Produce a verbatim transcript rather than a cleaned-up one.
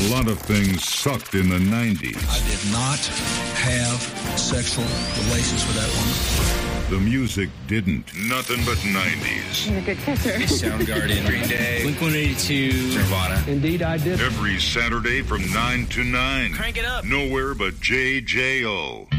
A lot of things sucked in the nineties. I did not have sexual relations with that woman. The music didn't. Nothing but nineties. You're a good kisser. Soundgarden, Green Day, Blink one eighty-two, Nirvana. Indeed, I did. Every Saturday from nine to nine. Crank it up. Nowhere but J J O.